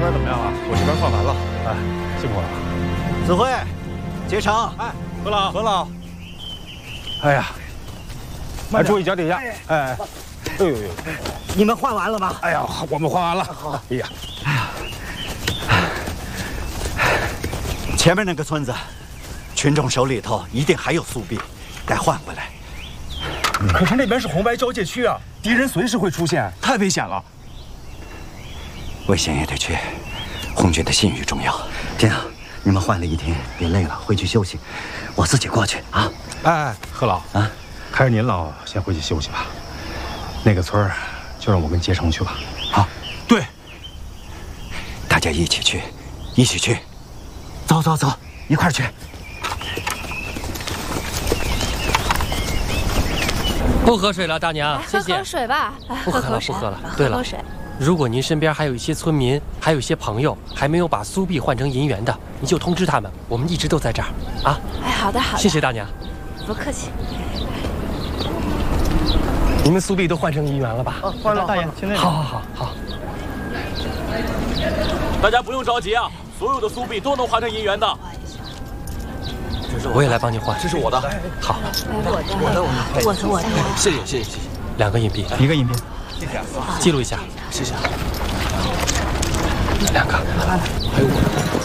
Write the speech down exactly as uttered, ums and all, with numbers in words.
边怎么样了？我这边换完了，哎，辛苦了。 子辉，结成， 哎，何老， 何老， 哎呀，哎，注意脚底下，哎，哎呦呦呦， 你们换完了吗？ 哎呀，我们换完了。 好， 哎呀， 哎呀，前面那个村子，群众手里头一定还有苏币，该换回来。 可是那边是红白交界区啊，敌人随时会出现，太危险了。 危险也得去，红军的信誉重要。这样，你们换了一天，别累了，回去休息，我自己过去啊。 哎，何老啊， 还是您老先回去休息吧。那个村儿，就让我跟结成去吧。 好， 对， 大家一起去，一起去，走走走，一块儿去。 不喝水了，大娘，谢谢。 喝口水吧， 不喝了，不喝了。对了， 水。 如果您身边还有一些村民，还有一些朋友还没有把苏币换成银元的，你就通知他们，我们一直都在这儿啊。 哎，好的好的。 谢谢大娘。 不客气。 你们苏币都换成银元了吧？ 哦，换了，大爷，现在。 好好好好。 大家不用着急啊，所有的苏币都能换成银元的。 我也来帮你换， 这是我的。 好， 我的，我的，我的，我的。 谢谢，谢谢，谢谢。 两个硬币， 一个硬币， 谢谢。 记录一下， 谢谢。 两个， 还有我的。